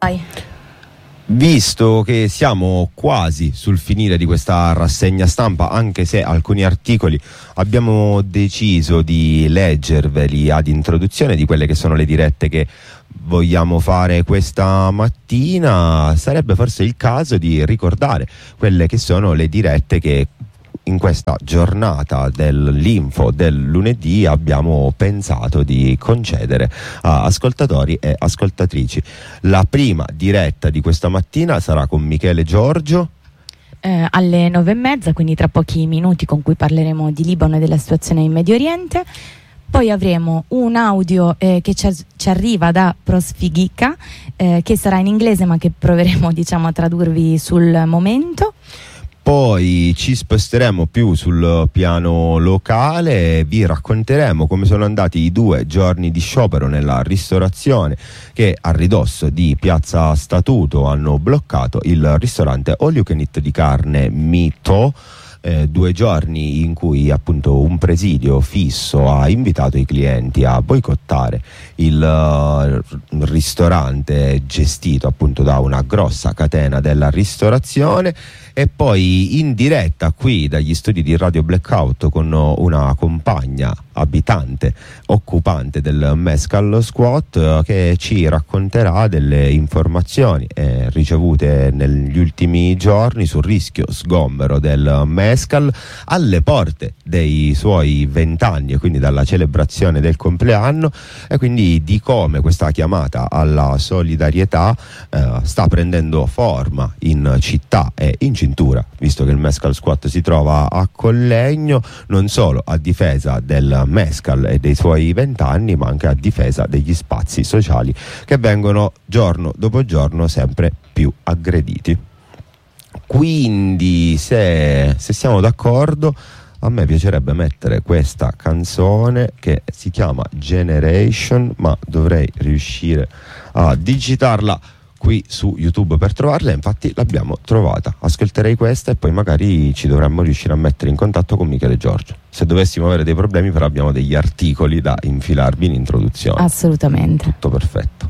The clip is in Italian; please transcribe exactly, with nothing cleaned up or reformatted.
Vai. Visto che siamo quasi sul finire di questa rassegna stampa, anche se alcuni articoli abbiamo deciso di leggerveli ad introduzione di quelle che sono le dirette che vogliamo fare questa mattina, sarebbe forse il caso di ricordare quelle che sono le dirette che in questa giornata dell'info del lunedì abbiamo pensato di concedere a ascoltatori e ascoltatrici. La prima diretta di questa mattina sarà con Michele Giorgio eh, alle nove e mezza, quindi tra pochi minuti, con cui parleremo di Libano e della situazione in Medio Oriente. Poi avremo un audio eh, che ci, ci arriva da Prosfighica, eh, che sarà in inglese ma che proveremo, diciamo, a tradurvi sul momento. Poi ci sposteremo più sul piano locale e vi racconteremo come sono andati i due giorni di sciopero nella ristorazione che a ridosso di Piazza Statuto hanno bloccato il ristorante All You Can Eat di carne Mito. Eh, due giorni in cui appunto un presidio fisso ha invitato i clienti a boicottare il uh, ristorante gestito appunto da una grossa catena della ristorazione. E poi in diretta qui dagli studi di Radio Blackout con una compagna abitante, occupante del Mescal Squat, uh, che ci racconterà delle informazioni eh, ricevute negli ultimi giorni sul rischio sgombero del Mescal alle porte dei suoi vent'anni e quindi dalla celebrazione del compleanno, e quindi di come questa chiamata alla solidarietà eh, sta prendendo forma in città e in cintura, visto che il Mescal Squat si trova a Collegno, non solo a difesa del Mescal e dei suoi vent'anni, ma anche a difesa degli spazi sociali che vengono giorno dopo giorno sempre più aggrediti. Quindi se, se siamo d'accordo, a me piacerebbe mettere questa canzone che si chiama Generation, ma dovrei riuscire a digitarla qui su YouTube per trovarla. Infatti l'abbiamo trovata. Ascolterei questa e poi magari ci dovremmo riuscire a mettere in contatto con Michele Giorgio. Se dovessimo avere dei problemi, però abbiamo degli articoli da infilarvi in introduzione. Assolutamente. Tutto perfetto.